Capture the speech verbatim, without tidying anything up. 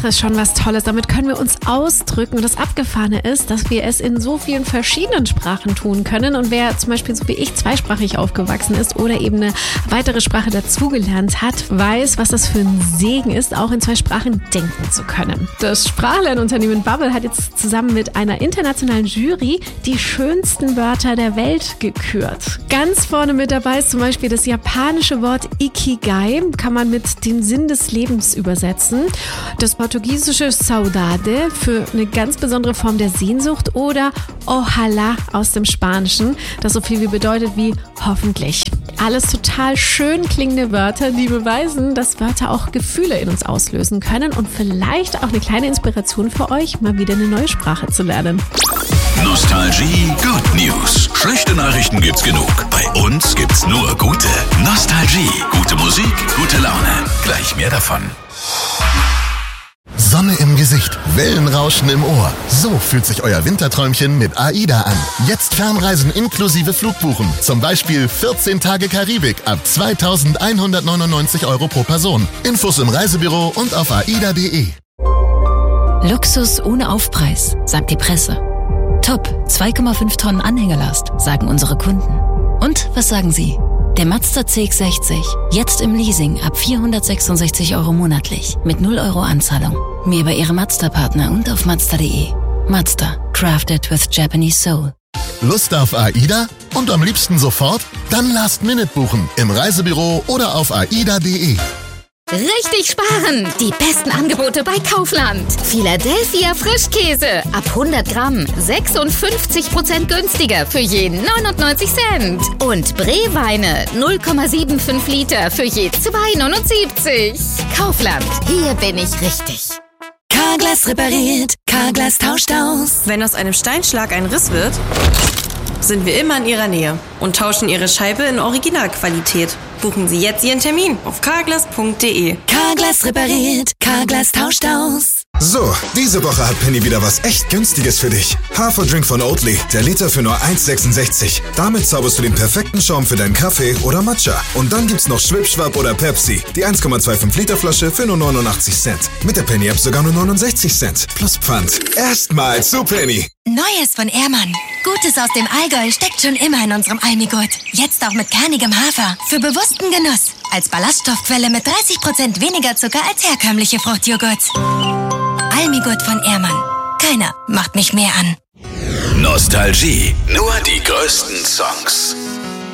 Sprache ist schon was Tolles. Damit können wir uns ausdrücken. Und das Abgefahrene ist, dass wir es in so vielen verschiedenen Sprachen tun können. Und wer zum Beispiel so wie ich zweisprachig aufgewachsen ist oder eben eine weitere Sprache dazugelernt hat, weiß, was das für ein Segen ist, auch in zwei Sprachen denken zu können. Das Sprachlernunternehmen Babbel hat jetzt zusammen mit einer internationalen Jury die schönsten Wörter der Welt gekürt. Ganz vorne mit dabei ist zum Beispiel das japanische Wort Ikigai, kann man mit dem Sinn des Lebens übersetzen. Das portugiesische Saudade für eine ganz besondere Form der Sehnsucht oder Ojalá aus dem Spanischen, das so viel wie bedeutet wie hoffentlich. Alles total schön klingende Wörter, die beweisen, dass Wörter auch Gefühle in uns auslösen können und vielleicht auch eine kleine Inspiration für euch, mal wieder eine neue Sprache zu lernen. Nostalgie Good News. Schlechte Nachrichten gibt's genug. Bei uns gibt's nur gute. Nostalgie. Gute Musik, gute Laune. Gleich mehr davon. Sonne im Gesicht, Wellenrauschen im Ohr. So fühlt sich euer Winterträumchen mit AIDA an. Jetzt Fernreisen inklusive Flugbuchen. Zum Beispiel vierzehn Tage Karibik ab zweitausendeinhundertneunundneunzig Euro pro Person. Infos im Reisebüro und auf aida punkt de. Luxus ohne Aufpreis, sagt die Presse. Top, zwei Komma fünf Tonnen Anhängerlast, sagen unsere Kunden. Und was sagen Sie? Der Mazda C X sechzig, jetzt im Leasing ab vierhundertsechsundsechzig Euro monatlich, mit null Euro Anzahlung. Mehr bei Ihrem Mazda-Partner und auf mazda punkt de. Mazda, crafted with Japanese soul. Lust auf AIDA? Und am liebsten sofort? Dann Last Minute buchen im Reisebüro oder auf aida punkt de. Richtig sparen! Die besten Angebote bei Kaufland. Philadelphia Frischkäse ab hundert Gramm sechsundfünfzig Prozent günstiger für je neunundneunzig Cent. Und Bree-Weine null Komma fünfundsiebzig Liter für je zwei neunundsiebzig. Kaufland, hier bin ich richtig. Carglass repariert, Carglass tauscht aus. Wenn aus einem Steinschlag ein Riss wird, sind wir immer in Ihrer Nähe und tauschen Ihre Scheibe in Originalqualität. Buchen Sie jetzt Ihren Termin auf carglass punkt de. Carglass repariert, Carglass tauscht aus. So, diese Woche hat Penny wieder was echt Günstiges für dich. Haferdrink von Oatly, der Liter für nur eins sechsundsechzig. Damit zauberst du den perfekten Schaum für deinen Kaffee oder Matcha. Und dann gibt's noch Schwipschwap oder Pepsi, die eins Komma fünfundzwanzig Liter Flasche für nur neunundachtzig Cent. Mit der Penny-App sogar nur neunundsechzig Cent. Plus Pfand. Erstmal zu Penny. Neues von Ehrmann. Gutes aus dem Allgäu steckt schon immer in unserem Almigurt. Jetzt auch mit kernigem Hafer. Für bewussten Genuss. Als Ballaststoffquelle mit dreißig Prozent weniger Zucker als herkömmliche Fruchtjoghurts. Almigurt von Ehrmann. Keiner macht mich mehr an. Nostalgie. Nur die größten Songs.